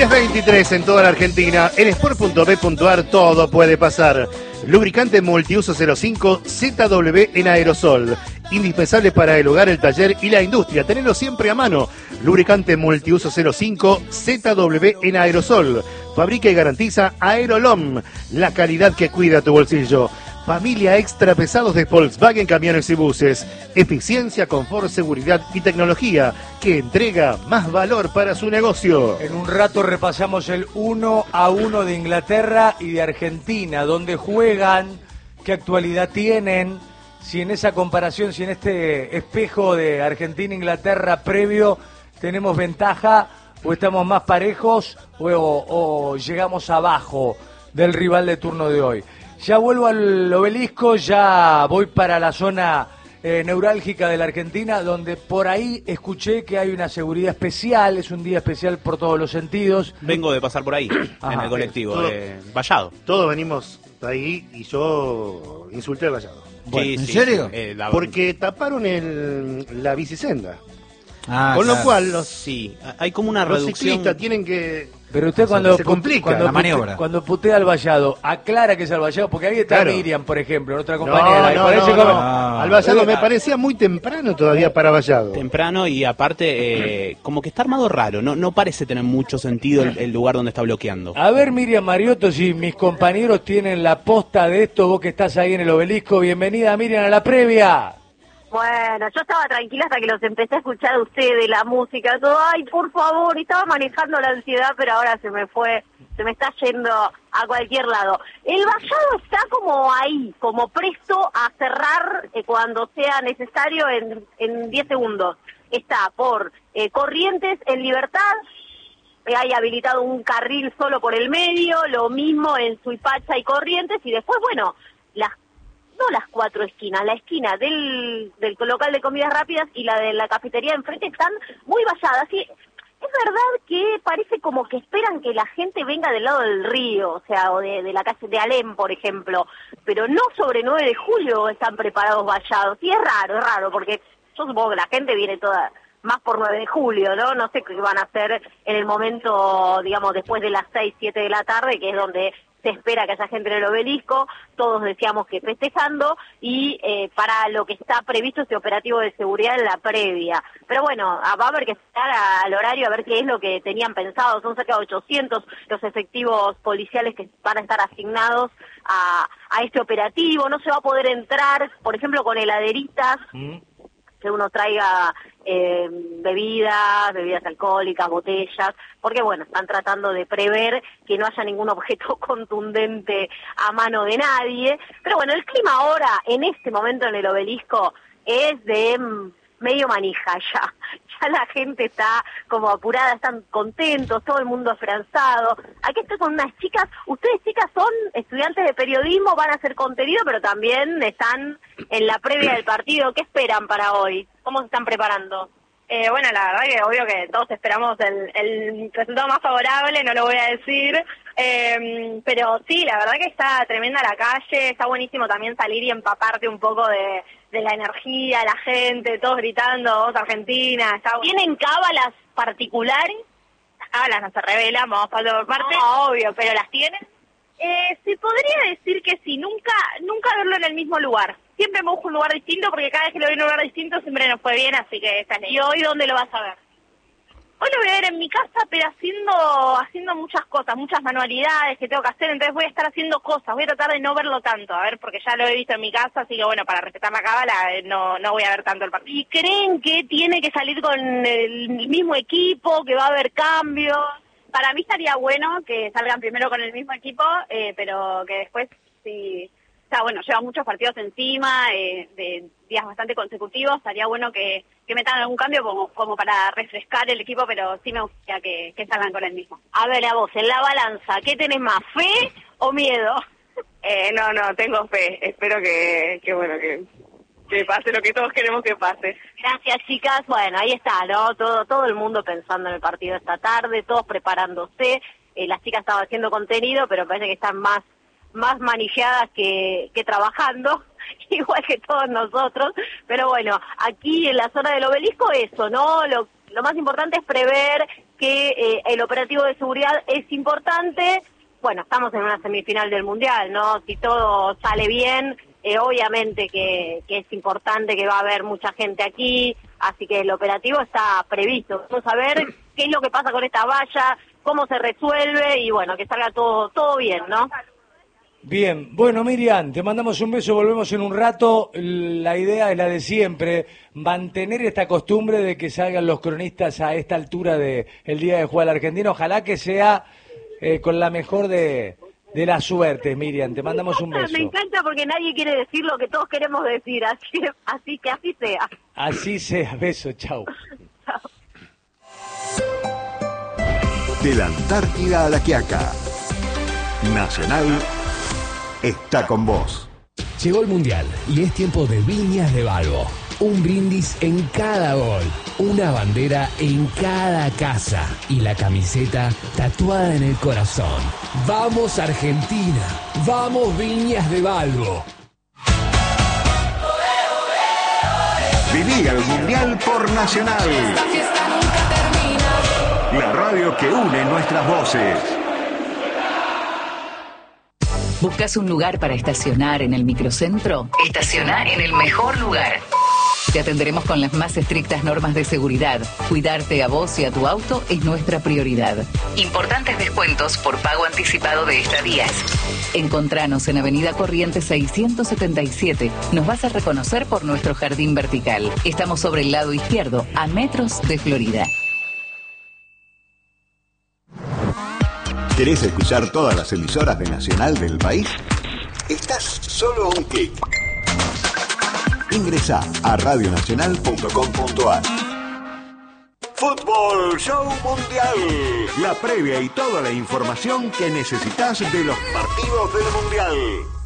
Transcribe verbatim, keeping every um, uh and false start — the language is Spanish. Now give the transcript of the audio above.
diez veintitrés en toda la Argentina. En sport punto b punto a r todo puede pasar. Lubricante multiuso cero cinco Z W en aerosol. Indispensable para el hogar, el taller y la industria. Tenerlo siempre a mano. Lubricante multiuso cero cinco Z W en aerosol. Fabrica y garantiza Aerolom, la calidad que cuida tu bolsillo. Familia extra pesados de Volkswagen Camiones y Buses. Eficiencia, confort, seguridad y tecnología que entrega más valor para su negocio. En un rato repasamos el uno a uno de Inglaterra y de Argentina, dónde juegan, qué actualidad tienen, si en esa comparación, si en este espejo de Argentina-Inglaterra previo tenemos ventaja o estamos más parejos o, o, o llegamos abajo del rival de turno de hoy. Ya vuelvo al obelisco, ya voy para la zona eh, neurálgica de la Argentina, donde por ahí escuché que hay una seguridad especial, es un día especial por todos los sentidos. Vengo de pasar por ahí, Ajá, en el colectivo, todo, de Vallado. Todos venimos de ahí y yo insulté al Vallado. Bueno, sí, ¿En sí, serio? Sí, eh, la... Porque taparon el, la bicisenda. Ah, Con claro. lo cual los, Sí, hay como una los reducción... ciclistas tienen que... Pero usted cuando, se complica cuando, la pute- maniobra. cuando putea al Vallado, aclara que es al Vallado, porque ahí está Claro. Miriam, por ejemplo, otra No, compañera. y no, por eso no, como- no. Al Vallado me parecía muy temprano todavía para Vallado. Temprano y aparte, eh, como que está armado raro, no, no parece tener mucho sentido el, el lugar donde está bloqueando. A ver, Miriam Mariotto, si mis compañeros tienen la posta de esto, vos que estás ahí en el obelisco, bienvenida Miriam a la previa. Bueno, yo estaba tranquila hasta que los empecé a escuchar a ustedes, la música, todo, ay, por favor, estaba manejando la ansiedad, pero ahora se me fue, se me está yendo a cualquier lado. El Vallado está como ahí, como presto a cerrar eh, cuando sea necesario en, en diez segundos. Está por eh, Corrientes en Libertad, eh, hay habilitado un carril solo por el medio, lo mismo en Suipacha y Corrientes, y después, bueno, las no las cuatro esquinas, la esquina del, del local de comidas rápidas y la de la cafetería enfrente están muy valladas. Y es verdad que parece como que esperan que la gente venga del lado del río, o sea, o de, de la calle de Alem, por ejemplo, pero no sobre nueve de julio están preparados vallados. Y es raro, es raro, porque yo supongo que la gente viene toda más por nueve de julio, ¿no? No sé qué van a hacer en el momento, digamos, después de las seis, siete de la tarde, que es donde se espera que haya gente en el obelisco, todos decíamos que festejando, y eh, para lo que está previsto este operativo de seguridad en la previa. Pero bueno, va a haber que estar al horario a ver qué es lo que tenían pensado. Son cerca de ochocientos los efectivos policiales que van a estar asignados a, a este operativo. No se va a poder entrar, por ejemplo, con heladeritas, ¿Mm? que uno traiga eh, bebidas, bebidas alcohólicas, botellas, porque bueno, están tratando de prever que no haya ningún objeto contundente a mano de nadie. Pero bueno, el clima ahora, en este momento en el obelisco, es de mm, medio manija ya. Ya la gente está como apurada, están contentos, todo el mundo esperanzado. Aquí estoy con unas chicas, ustedes chicas son estudiantes de periodismo, van a hacer contenido, pero también están en la previa del partido. ¿Qué esperan para hoy? ¿Cómo se están preparando? Eh, bueno, la verdad que obvio que todos esperamos el, el resultado más favorable, no lo voy a decir, eh, pero sí, la verdad que está tremenda la calle, está buenísimo también salir y empaparte un poco de, de la energía, la gente, todos gritando, vos Argentina, está bueno. ¿Tienen cábalas particulares? Las cábalas no se revelan, vamos parte por parte. No, obvio, pero ¿las tienen? Eh, se podría decir que sí, nunca nunca verlo en el mismo lugar. Siempre me busco un lugar distinto porque cada vez que lo veo en un lugar distinto siempre nos fue bien, así que esa es la idea. ¿Y hoy dónde lo vas a ver? Hoy lo voy a ver en mi casa, pero haciendo haciendo muchas cosas, muchas manualidades que tengo que hacer, entonces voy a estar haciendo cosas, voy a tratar de no verlo tanto, a ver, porque ya lo he visto en mi casa, así que bueno, para respetar la cábala no no voy a ver tanto el partido. ¿Y creen que tiene que salir con el mismo equipo, que va a haber cambios? Para mí estaría bueno que salgan primero con el mismo equipo, eh, pero que después, sí, o sea, bueno, lleva muchos partidos encima, eh, de días bastante consecutivos, estaría bueno que, que metan algún cambio como, como para refrescar el equipo, pero sí me gustaría que, que salgan con el mismo. A ver, a vos, en la balanza, ¿qué tenés más, fe o miedo? Eh, no, no, tengo fe, espero que, que bueno, que... que pase lo que todos queremos que pase. Gracias, chicas. Bueno, ahí está, ¿no? Todo todo el mundo pensando en el partido esta tarde, todos preparándose. Eh, las chicas estaban haciendo contenido, pero parece que están más más manijeadas que, que trabajando, igual que todos nosotros. Pero bueno, aquí en la zona del obelisco eso, ¿no? Lo, lo más importante es prever que eh, el operativo de seguridad es importante. Bueno, estamos en una semifinal del Mundial, ¿no? Si todo sale bien, eh, obviamente que, que es importante, que va a haber mucha gente aquí, así que el operativo está previsto. Vamos a ver qué es lo que pasa con esta valla, cómo se resuelve y bueno, que salga todo, todo bien, ¿no? Bien, bueno Miriam, te mandamos un beso, volvemos en un rato. La idea es la de siempre, mantener esta costumbre de que salgan los cronistas a esta altura del día de jugar al argentino. Ojalá que sea eh, con la mejor de, de las suertes, Miriam, te mandamos un beso. Me encanta porque nadie quiere decir lo que todos queremos decir, así, así que así sea. Así sea, beso, chau. Chao. De la Antártida a la Quiaca, Nacional está con vos. Llegó el Mundial y es tiempo de Viñas de Balbo. Un brindis en cada gol, una bandera en cada casa y la camiseta tatuada en el corazón. ¡Vamos Argentina! ¡Vamos Viñas de Balbo! Viví el Mundial por Nacional. Esta fiesta nunca termina. La radio que une nuestras voces. ¿Buscas un lugar para estacionar en el microcentro? Estaciona en el mejor lugar. Te atenderemos con las más estrictas normas de seguridad. Cuidarte a vos y a tu auto es nuestra prioridad. Importantes descuentos por pago anticipado de estadías. Encontranos en Avenida Corrientes seiscientos setenta y siete. Nos vas a reconocer por nuestro jardín vertical. Estamos sobre el lado izquierdo, a metros de Florida. ¿Querés escuchar todas las emisoras de Nacional del país? Estás solo a un clic. Ingresá a radio nacional punto com punto a r. Fútbol Show Mundial. La previa y toda la información que necesitas de los partidos del Mundial.